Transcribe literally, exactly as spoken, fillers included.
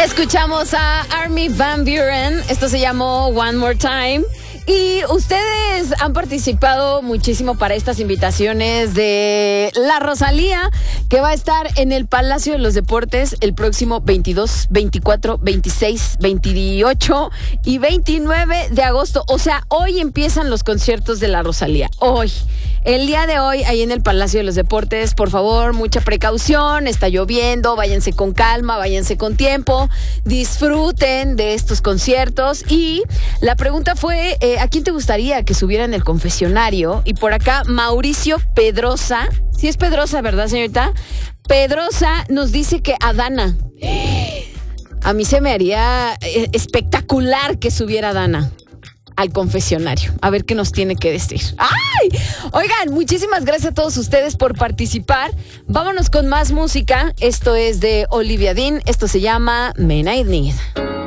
Escuchamos a Armin van Buuren. Esto se llamó One More Time. Y ustedes han participado muchísimo para estas invitaciones de la Rosalía, que va a estar en el Palacio de los Deportes el próximo veintidós, veinticuatro, veintiséis, veintiocho y veintinueve de agosto. O sea, hoy empiezan los conciertos de la Rosalía. Hoy. El día de hoy, ahí en el Palacio de los Deportes, por favor, mucha precaución, está lloviendo, váyanse con calma, váyanse con tiempo, disfruten de estos conciertos. Y la pregunta fue, eh, ¿a quién te gustaría que subiera en el confesionario? Y por acá, Mauricio Pedrosa, sí es Pedrosa, ¿verdad, señorita? Pedrosa nos dice que a Dana. A mí se me haría eh, espectacular que subiera Dana al confesionario. A ver qué nos tiene que decir. ¡Ay! Oigan, muchísimas gracias a todos ustedes por participar. Vámonos con más música. Esto es de Olivia Dean. Esto se llama Men I Need.